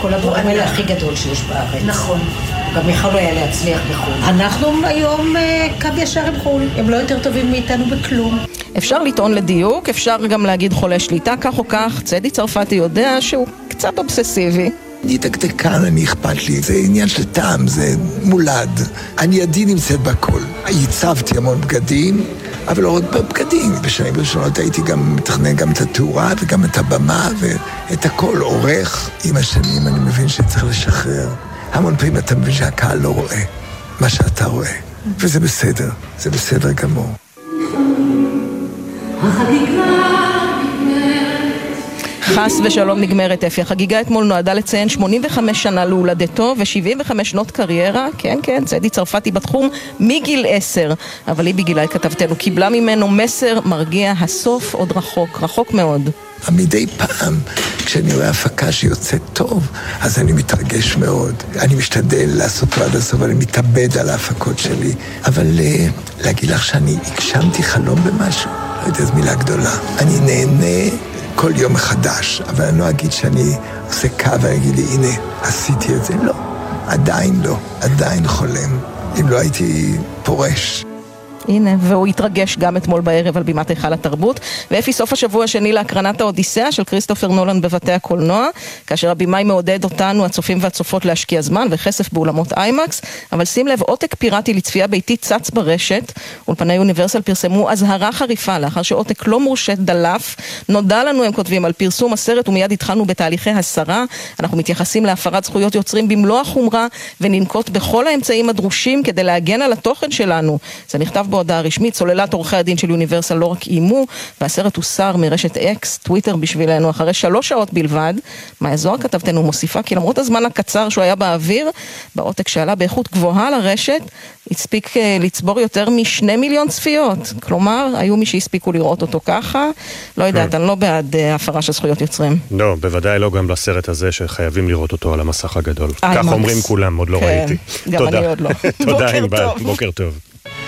כל הדברים האלה הכי גדול שיש בארץ. נכון. גם יכול היה להצליח בחו"ל. אנחנו היום קו ישר עם חו"ל. הם לא יותר טובים מאיתנו בכלום. אפשר לטעון לדיוק, אפשר גם להגיד חולה שליטה, כך או כך. צדי צרפתי יודע שהוא קצת אובססיבי. אני דקדקן, אני אכפת לי, זה עניין של טעם, זה מולד. אני ידי נמצאת בכל. ייצבתי המון בגדים, אבל לא רק בבגדים. בשנים ראשונות הייתי גם מתכנן גם את התאורה וגם את הבמה ואת הכל עורך. עם השנים אני מבין שצריך לשחרר. המון פעמים אתה מבין שהקהל לא רואה מה שאתה רואה, וזה בסדר, זה בסדר גמור. חס ושלום נגמרת אפי. החגיגה אתמול נועדה לציין 85 שנה להולדתו ו75 שנות קריירה. כן, כן, צדי צרפתי בתחום מגיל 10. אבל היא בגילה כתבתנו קיבלה ממנו מסר מרגיע, הסוף עוד רחוק, רחוק מאוד. מדי פעם, כשאני רואה הפקה שיוצאת טוב, אז אני מתרגש מאוד. אני משתדל לעשות עד הסוף, אני מתאבד על ההפקות שלי. אבל להגיד לך שאני הגשמתי חלום במשהו, לא יודע, זו מילה גדולה. אני נהנה כל יום מחדש, אבל אני לא אגיד שאני עושה קו ואגיד לי, הנה, עשיתי את זה. לא, עדיין לא, עדיין חולם. אם לא הייתי פורש. הנה, והוא התרגש גם אתמול בערב על בימת היכל התרבות. ואפי, סוף השבוע השני להקרנת האודיסאה של כריסטופר נולן בבתי הקולנוע, כאשר הבימאי מעודד אותנו, הצופים והצופות, להשקיע זמן וכסף באולמות איימקס. אבל שים לב, עותק פיראטי לצפייה ביתית צץ ברשת. אולפני יוניברסל פרסמו אזהרה חריפה לאחר שעותק לא מורשת דלף. נודע לנו, הם כותבים, על פרסום הסרט ומיד התחלנו בתהליכי הסרה. אנחנו מתייחסים להפרת זכויות יוצרים במלוא החומרה וננקוט בכל האמצעים הדרושים כדי להגן על התוכן שלנו. זה נכתב בהודעה רשמית. סוללת עורכי הדין של יוניברסל לא רק איימו, והסרט הוסר מרשת אקס, טוויטר בשבילנו, אחרי 3 שעות בלבד. מאיה זוהר כתבתנו מוסיפה כי למרות הזמן הקצר שהוא היה באוויר, בעותק שעלה באיכות גבוהה לרשת, הספיק לצבור יותר מ2 מיליון צפיות. כלומר, היו מי שהספיקו לראות אותו ככה. לא יודעת, אני לא בעד הפרה של זכויות יוצרים. לא, בוודאי לא גם לסרט הזה שחייבים לראות אותו על המסך הגדול. כך אומרים כולם, עוד לא ראיתי. גם אני עוד לא. תודה, ענבל. בוקר טוב.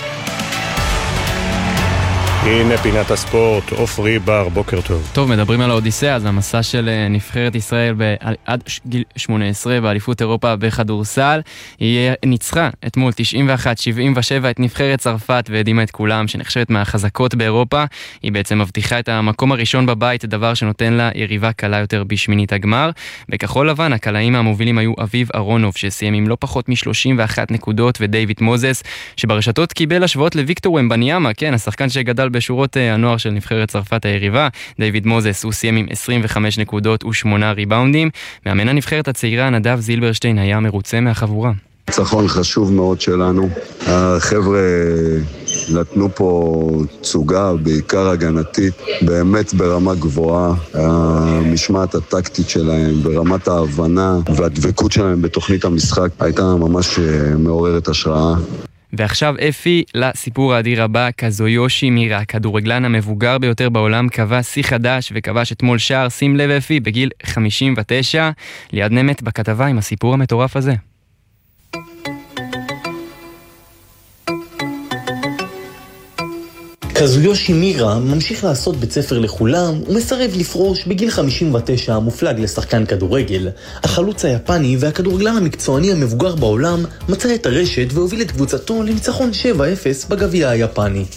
הנה פינת הספורט, עופרי בר, בוקר טוב. טוב, מדברים על האודיסאה, אז המסע של נבחרת ישראל עד גיל 18 באליפות אירופה בכדורסל, היא ניצחה אתמול 91-77 את נבחרת צרפת והדימה את כולם, שנחשבת מהחזקות באירופה. היא בעצם מבטיחה את המקום הראשון בבית, דבר שנותן לה יריבה קלה יותר בשמינית הגמר. בכחול לבן, הקלעים המובילים היו אביב ארונוב, שסיים עם לא פחות מ31 נקודות, ודייוויד מוזס, שברשתות קיבל השוואות לוויקטור ומבניאמה, כן, השחקן שגדל בשורות הנוער של נבחרת צרפת היריבה. דיוויד מוזס הוא סיים עם 25 נקודות ו8 ריבאונדים. מאמן הנבחרת הצעירה נדב זילברשטיין היה מרוצה מהחבורה. ניצחון חשוב מאוד שלנו. החבר'ה נתנו פה צוגה, בעיקר הגנתית, באמת ברמה גבוהה. המשמעת הטקטית שלהם, ברמת ההבנה והדבקות שלהם בתוכנית המשחק, הייתה ממש מעוררת השראה. ועכשיו אפי לסיפור האדיר הבא. קזויושי מירה, הכדורגלן המבוגר ביותר בעולם, קבע שיא חדש וכבש אתמול שער, שים לב אפי, בגיל 59. ליד נמת בכתבה עם הסיפור המטורף הזה. קזויושי מירה ממשיך לעשות בית ספר לכולם ומסרב לפרוש בגיל 59, המופלג לשחקן כדורגל. החלוץ היפני והכדורגלן המקצועני המבוגר בעולם מצא את הרשת והוביל את קבוצתו לניצחון 7-0 בגביע היפני.